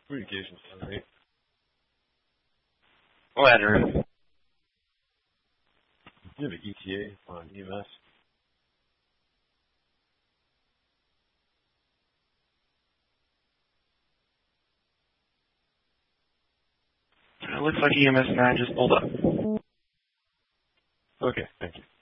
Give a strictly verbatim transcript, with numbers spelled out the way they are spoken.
Communications tonight. Ladder. Do you have an E T A on E M S? It looks like E M S nine just pulled up. Okay, thank you.